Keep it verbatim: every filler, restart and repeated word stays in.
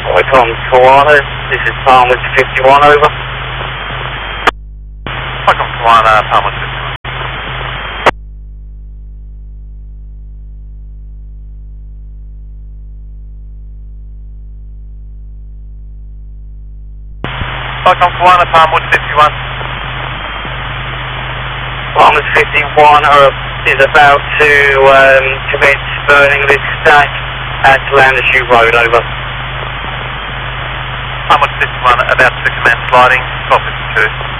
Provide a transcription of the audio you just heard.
Icon Koala, this is Palmwood fifty-one, over. Icon Koala, Palmwood fifty-one. Icon Koala, Palmwood fifty-one. Palmwood fifty-one are, is about to um, commence burning of its stack at Landershoe Road, over. Palmwood fifty-one about to commence sliding, twelve fifty-two.